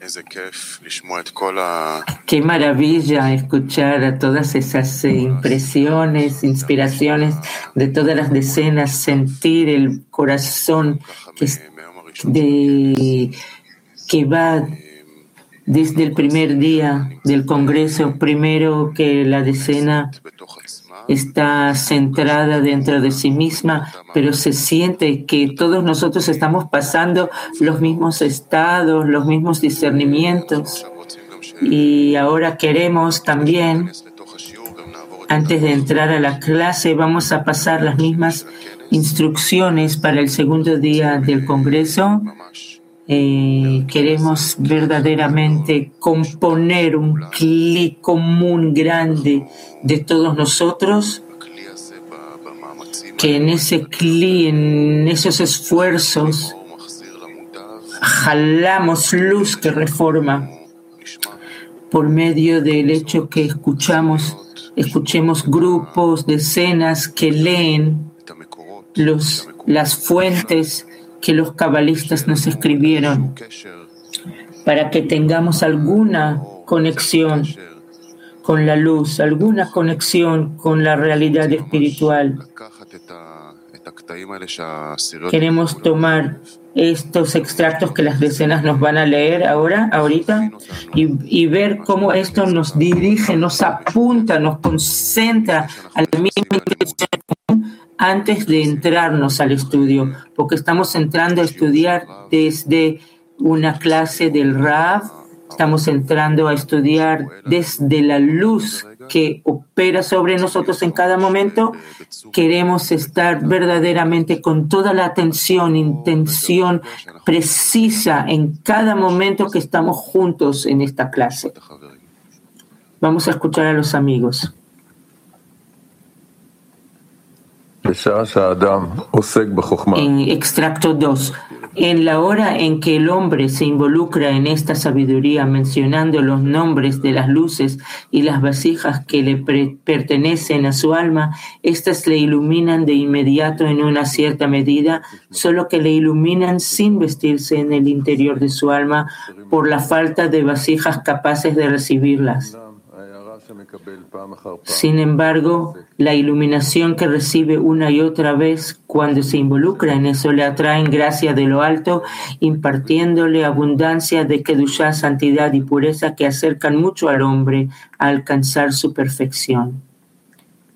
Qué maravilla escuchar a todas esas impresiones, inspiraciones de todas las decenas, sentir el corazón que va desde el primer día del Congreso, primero que la decena está centrada dentro de sí misma, pero se siente que todos nosotros estamos pasando los mismos estados, los mismos discernimientos. Y ahora queremos también, antes de entrar a la clase, vamos a pasar las mismas instrucciones para el segundo día del Congreso. Queremos verdaderamente componer un cli común grande de todos nosotros, que en ese cli, en esos esfuerzos, jalamos luz que reforma por medio del hecho que escuchemos grupos, decenas que leen las fuentes que los cabalistas nos escribieron, para que tengamos alguna conexión con la luz, alguna conexión con la realidad espiritual. Queremos tomar estos extractos que las decenas nos van a leer ahorita, y ver cómo esto nos dirige, nos apunta, nos concentra a la misma intención antes de entrarnos al estudio, porque estamos entrando a estudiar desde una clase del Rav, estamos entrando a estudiar desde la luz que opera sobre nosotros en cada momento. Queremos estar verdaderamente con toda la atención, intención precisa en cada momento que estamos juntos en esta clase. Vamos a escuchar a los amigos. En extracto 2, en la hora en que el hombre se involucra en esta sabiduría mencionando los nombres de las luces y las vasijas que le pertenecen a su alma, éstas le iluminan de inmediato en una cierta medida, solo que le iluminan sin vestirse en el interior de su alma por la falta de vasijas capaces de recibirlas. Sin embargo, la iluminación que recibe una y otra vez cuando se involucra en eso le atraen gracia de lo alto, impartiéndole abundancia de kedushá, santidad y pureza que acercan mucho al hombre a alcanzar su perfección.